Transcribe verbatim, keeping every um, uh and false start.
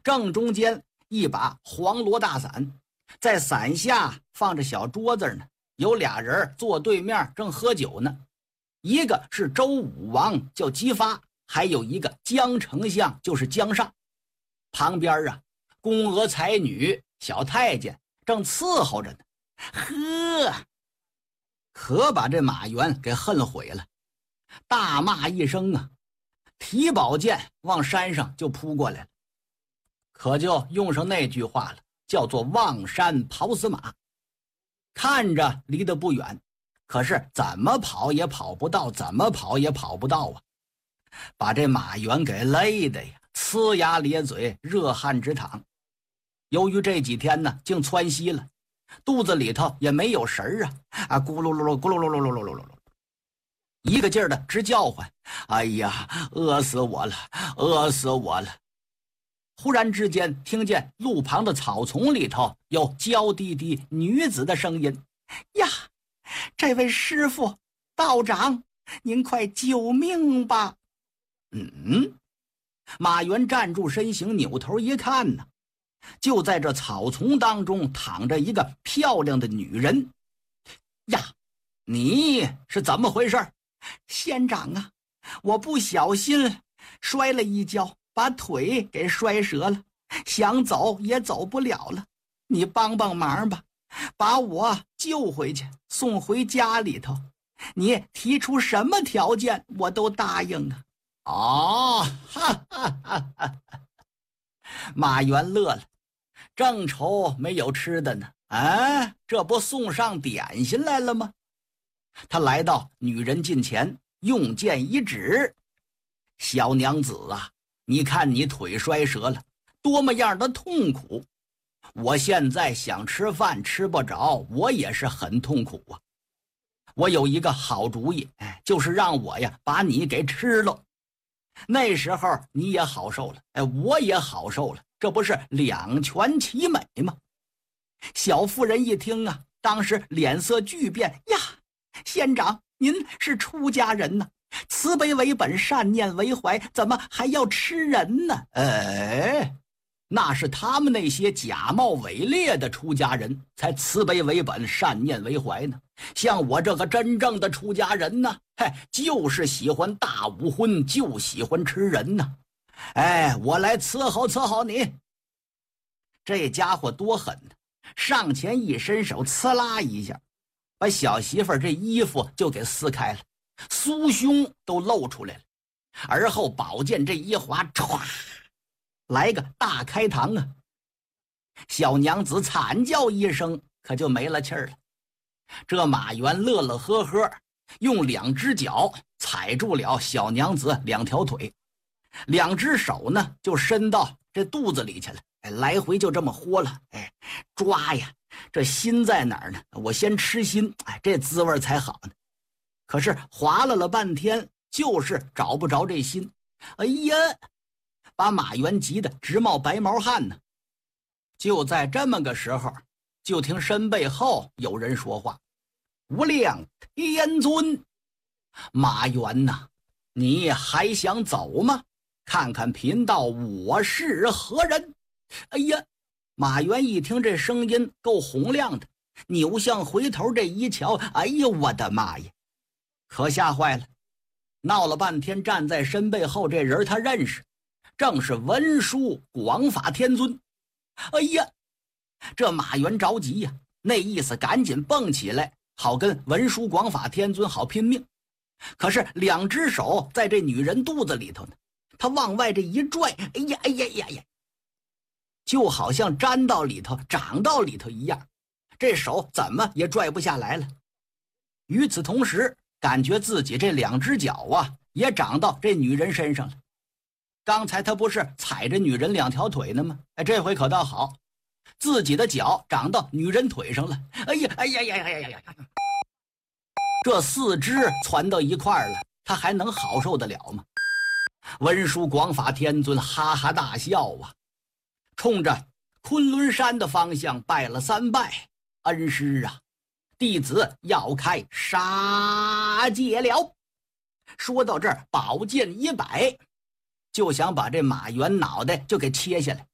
正中间一把黄罗大伞，在伞下放着小桌子呢，有俩人坐对面正喝酒呢，一个是周武王叫姬发，还有一个江丞相就是江尚。旁边啊，宫娥才女小太监正伺候着呢。呵，可把这马援给恨毁了，大骂一声啊，提宝剑往山上就扑过来了。可就用上那句话了，叫做望山跑死马。看着离得不远，可是怎么跑也跑不到，怎么跑也跑不到啊！把这马援给累的呀，呲牙咧嘴，热汗直淌。由于这几天呢竟窜稀了，肚子里头也没有食儿啊啊，咕噜噜噜咕噜噜噜噜噜噜噜噜，一个劲儿的直叫唤：哎呀，饿死我了，饿死我了！忽然之间听见路旁的草丛里头有娇滴滴女子的声音：呀，这位师傅道长，您快救命吧！嗯，马援站住身形，扭头一看呢，就在这草丛当中躺着一个漂亮的女人。呀，你是怎么回事？仙长啊，我不小心摔了一跤，把腿给摔折了，想走也走不了了，你帮帮忙吧，把我救回去，送回家里头，你提出什么条件我都答应啊！哦，哈哈哈哈！马援乐了，正愁没有吃的呢，啊，这不送上点心来了吗？他来到女人近前，用剑一指：小娘子啊，你看你腿摔折了，多么样的痛苦！我现在想吃饭吃不着，我也是很痛苦啊。我有一个好主意，哎，就是让我呀把你给吃了，那时候你也好受了，哎，我也好受了，这不是两全其美吗？小妇人一听啊，当时脸色巨变呀，仙长，您是出家人呢，慈悲为本，善念为怀，怎么还要吃人呢？哎，那是他们那些假冒伪劣的出家人才慈悲为本，善念为怀呢。像我这个真正的出家人呢，嘿，就是喜欢大五荤，就喜欢吃人呢。哎，我来伺候伺候你。这家伙多狠呢，上前一伸手，呲啦一下把小媳妇儿这衣服就给撕开了，酥胸都露出来了，而后宝剑这一划，唰，来个大开膛啊！小娘子惨叫一声，可就没了气儿了。这马援乐乐呵呵，用两只脚踩住了小娘子两条腿，两只手呢就伸到这肚子里去了，哎，来回就这么豁了，哎，抓呀！这心在哪儿呢？我先吃心，哎，这滋味才好呢。可是划拉了半天，就是找不着这心。哎呀，把马援急得直冒白毛汗呢。就在这么个时候，就听身背后有人说话：“无量天尊，马援呐，你还想走吗？看看贫道我是何人？”哎呀！马援一听这声音够洪亮的，扭向回头这一瞧，哎呦我的妈呀，可吓坏了！闹了半天，站在身背后这人他认识，正是文殊广法天尊。哎呀，这马援着急呀，那意思赶紧蹦起来，好跟文殊广法天尊好拼命。可是两只手在这女人肚子里头呢，他往外这一拽，哎呀哎呀呀呀，就好像粘到里头长到里头一样，这手怎么也拽不下来了。与此同时，感觉自己这两只脚啊也长到这女人身上了。刚才他不是踩着女人两条腿呢吗？哎，这回可倒好，自己的脚长到女人腿上了。哎呀哎呀呀呀呀呀！这四肢攒到一块儿了，他还能好受得了吗？文殊广法天尊哈哈大笑啊，冲着昆仑山的方向拜了三拜：“恩师啊，弟子要开杀戒了。”说到这儿，宝剑一摆，就想把这马援脑袋就给切下来。